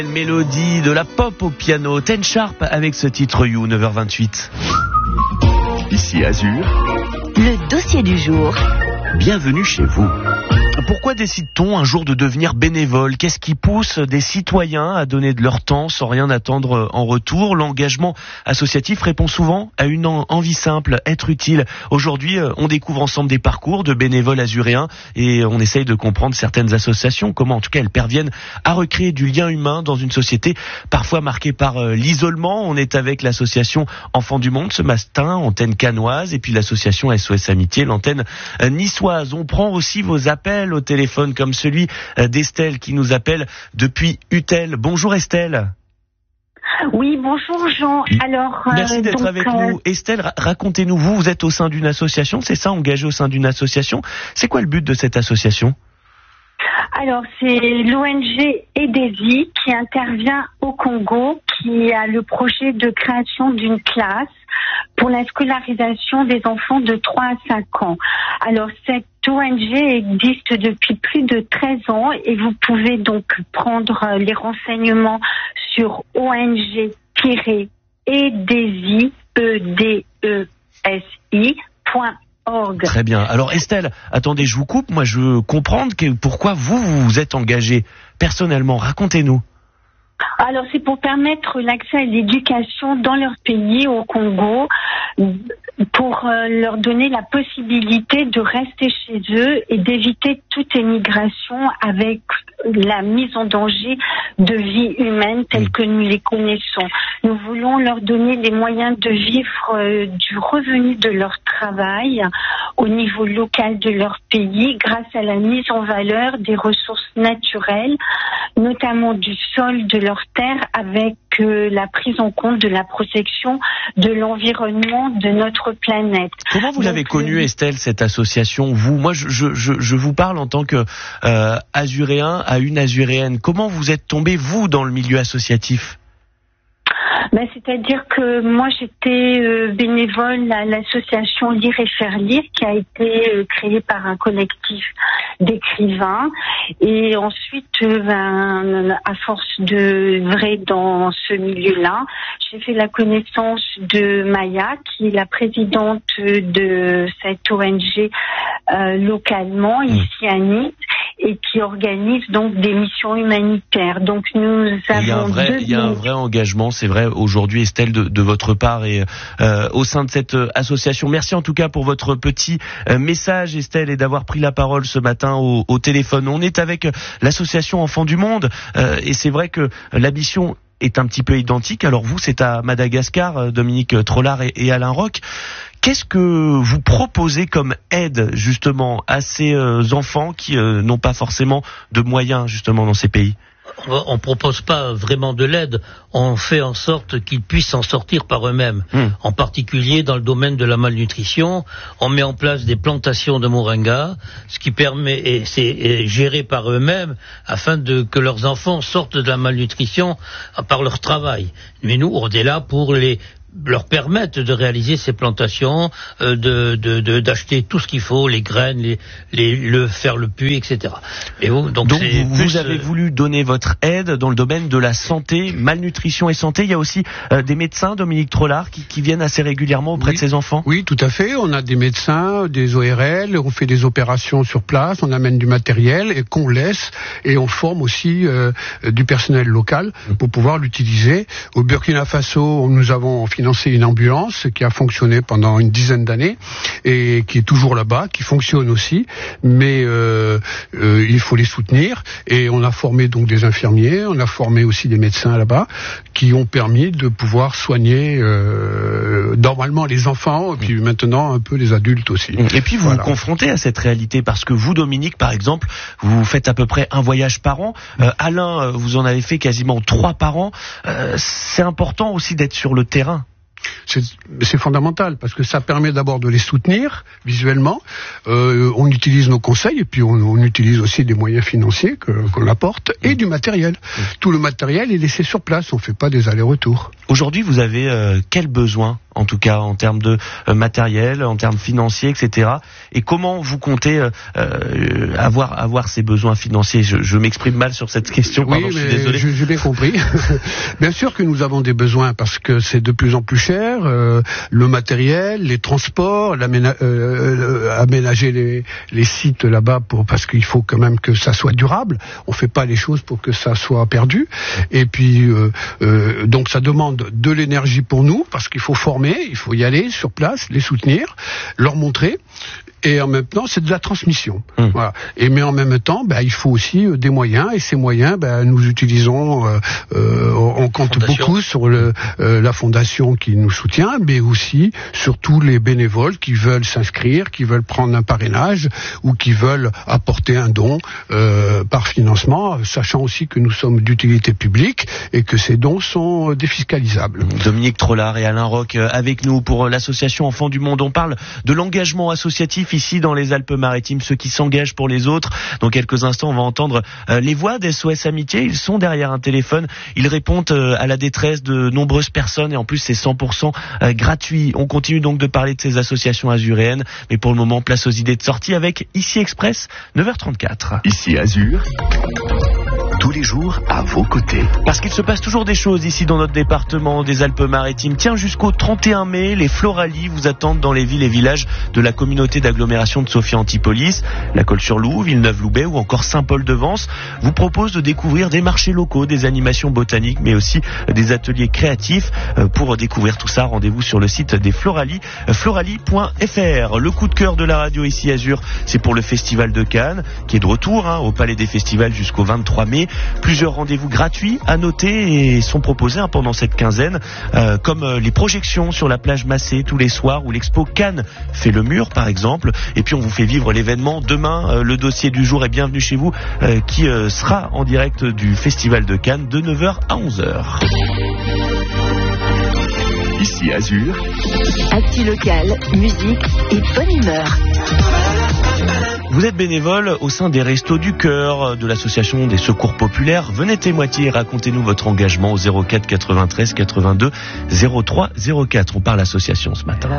Mélodie de la pop au piano, Ten Sharp avec ce titre You, 9h28. Ici Azur, le dossier du jour. Bienvenue chez vous. Pourquoi décide-t-on un jour de devenir bénévole ? Qu'est-ce qui pousse des citoyens à donner de leur temps sans rien attendre en retour ? L'engagement associatif répond souvent à une envie simple, être utile. Aujourd'hui, on découvre ensemble des parcours de bénévoles azuréens et on essaye de comprendre certaines associations, comment en tout cas elles parviennent à recréer du lien humain dans une société parfois marquée par l'isolement. On est avec l'association Enfants du Monde ce matin, antenne cannoise, et puis l'association SOS Amitié, l'antenne niçoise. On prend aussi vos appels au téléphone comme celui d'Estelle qui nous appelle depuis Utel. Bonjour Estelle. Oui, bonjour Jean. Alors, merci d'être avec nous. Estelle, racontez-nous, vous êtes au sein d'une association, c'est ça, engagé au sein d'une association. C'est quoi le but de cette association ? Alors, c'est l'ONG EDESI qui intervient au Congo, qui a le projet de création d'une classe pour la scolarisation des enfants de 3 à 5 ans. Alors, cette ONG existe depuis plus de 13 ans et vous pouvez donc prendre les renseignements sur ONG-EDESI.org. Très bien. Alors Estelle, attendez, je vous coupe. Moi, je veux comprendre pourquoi vous vous êtes engagée personnellement. Racontez-nous. Alors, c'est pour permettre l'accès à l'éducation dans leur pays, au Congo, pour leur donner la possibilité de rester chez eux et d'éviter toute émigration avec la mise en danger de vie humaine telle que nous les connaissons. Nous voulons leur donner les moyens de vivre du revenu de leur travail au niveau local de leur pays grâce à la mise en valeur des ressources naturelles, notamment du sol de leur terre, avec la prise en compte de la protection de l'environnement de notre planète. Comment vous l'avez connue, Estelle, cette association, vous ? Moi, je vous parle en tant que azuréen à une azuréenne. Comment vous êtes tombé, vous, dans le milieu associatif ? C'est-à-dire que moi j'étais bénévole à l'association Lire et Faire Lire qui a été créée par un collectif d'écrivains et ensuite à force de vrai dans ce milieu-là, j'ai fait la connaissance de Maya qui est la présidente de cette ONG localement ici à Nice et qui organise donc des missions humanitaires. Donc nous avons il y a un vrai engagement, c'est vrai, aujourd'hui Estelle, de votre part et au sein de cette association. Merci en tout cas pour votre petit message Estelle et d'avoir pris la parole ce matin au téléphone. On est avec l'association Enfants du Monde et c'est vrai que la mission est un petit peu identique. Alors vous, c'est à Madagascar, Dominique Trollard et Alain Roch. Qu'est-ce que vous proposez comme aide justement à ces enfants qui n'ont pas forcément de moyens justement dans ces pays ? On propose pas vraiment de l'aide, on fait en sorte qu'ils puissent s'en sortir par eux-mêmes. En particulier dans le domaine de la malnutrition, on met en place des plantations de moringa, ce qui permet, et c'est géré par eux-mêmes, afin que leurs enfants sortent de la malnutrition par leur travail. Mais nous, on est là pour leur permettre de réaliser ces plantations, d'acheter tout ce qu'il faut, les graines, faire le puits, etc. Et donc vous avez voulu donner votre aide dans le domaine de la santé, malnutrition et santé. Il y a aussi des médecins, Dominique Trollard, qui viennent assez régulièrement auprès de ces enfants. Oui, tout à fait. On a des médecins, des ORL, on fait des opérations sur place, on amène du matériel et qu'on laisse, et on forme aussi du personnel local pour pouvoir l'utiliser. Au Burkina Faso, nous avons financé une ambulance qui a fonctionné pendant une dizaine d'années et qui est toujours là-bas, qui fonctionne aussi, mais il faut les soutenir et on a formé donc des infirmiers, on a formé aussi des médecins là-bas qui ont permis de pouvoir soigner normalement les enfants et puis maintenant un peu les adultes aussi. Et puis vous vous confrontez à cette réalité parce que vous, Dominique, par exemple, vous faites à peu près un voyage par an. Alain, vous en avez fait quasiment 3 par an. C'est important aussi d'être sur le terrain. C'est fondamental parce que ça permet d'abord de les soutenir visuellement. On utilise nos conseils et puis on utilise aussi des moyens financiers qu'on apporte et du matériel. Tout le matériel est laissé sur place, on ne fait pas des allers-retours. Aujourd'hui, vous avez quel besoin ? en tout cas en termes de matériel, en termes financiers, etc. Et comment vous comptez avoir ces besoins financiers? Je m'exprime mal sur cette question, pardon, je suis désolé. J'ai bien compris. Bien sûr que nous avons des besoins parce que c'est de plus en plus cher, le matériel, les transports, aménager les sites là-bas parce qu'il faut quand même que ça soit durable. On fait pas les choses pour que ça soit perdu. Et puis donc ça demande de l'énergie pour nous parce qu'il faut former, il faut y aller sur place, les soutenir, leur montrer. Et en même temps, c'est de la transmission. Voilà. Mais en même temps, il faut aussi des moyens. Et ces moyens, nous utilisons. On compte beaucoup sur la fondation qui nous soutient, mais aussi sur tous les bénévoles qui veulent s'inscrire, qui veulent prendre un parrainage ou qui veulent apporter un don par financement, sachant aussi que nous sommes d'utilité publique et que ces dons sont défiscalisables. Dominique Trollard et Alain Roch avec nous pour l'association Enfants du Monde. On parle de l'engagement associatif ici dans les Alpes-Maritimes, ceux qui s'engagent pour les autres. Dans quelques instants, on va entendre les voix d'SOS Amitié. Ils sont derrière un téléphone. Ils répondent à la détresse de nombreuses personnes et en plus, c'est 100% gratuit. On continue donc de parler de ces associations azuréennes. Mais pour le moment, place aux idées de sortie avec Ici Express, 9h34. Ici Azur, tous les jours à vos côtés. Parce qu'il se passe toujours des choses ici dans notre département des Alpes-Maritimes. Tiens, jusqu'au 31 mai, les Floralies vous attendent dans les villes et villages de la communauté d'agglomération de Sophia-Antipolis. La Colle-sur-Loup, Villeneuve-Loubet ou encore Saint-Paul-de-Vence vous propose de découvrir des marchés locaux, des animations botaniques, mais aussi des ateliers créatifs. Pour découvrir tout ça, rendez-vous sur le site des Floralies, floralies.fr. Le coup de cœur de la radio ici Azur, c'est pour le Festival de Cannes, qui est de retour au Palais des Festivals jusqu'au 23 mai. Plusieurs rendez-vous gratuits à noter et sont proposés pendant cette quinzaine, comme les projections sur la plage Massé tous les soirs ou l'expo Cannes fait le mur par exemple. Et puis on vous fait vivre l'événement demain, le dossier du jour est Bienvenue chez vous, qui sera en direct du Festival de Cannes de 9h à 11h. Ici Azur, Actu local, musique et bonne humeur. Vous êtes bénévole au sein des Restos du Cœur de l'association des Secours Populaires. Venez témoigner et racontez-nous votre engagement au 04 93 82 03 04. On parle association ce matin.